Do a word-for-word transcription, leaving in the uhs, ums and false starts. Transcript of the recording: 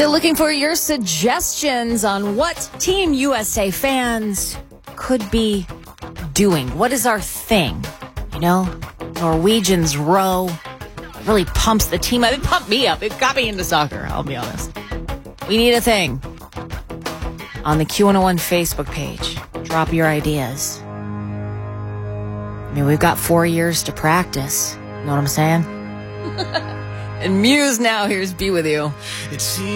Still looking for your suggestions on what Team U S A fans could be doing. What is our thing? You know, Norwegians row. It really pumps the team up. It pumped me up. It got me into soccer, I'll be honest. We need a thing. On the Q one oh one Facebook page, drop your ideas. I mean, we've got four years to practice. You know what I'm saying? And Muse now, here's Be With You. It seems